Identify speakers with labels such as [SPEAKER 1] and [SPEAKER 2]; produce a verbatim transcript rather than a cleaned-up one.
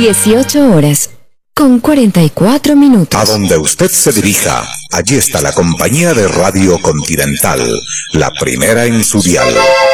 [SPEAKER 1] dieciocho horas, con cuarenta y cuatro minutos.
[SPEAKER 2] A donde usted se dirija, allí está la compañía de Radio Continental, la primera en su dial.